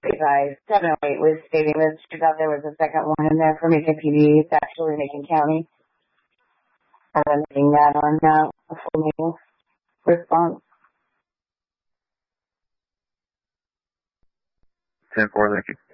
guys, 708 was stating that she thought there was a second one in there for Macon PD. It's actually Macon County. And I'm getting that on a full name response. 10-4, thank you.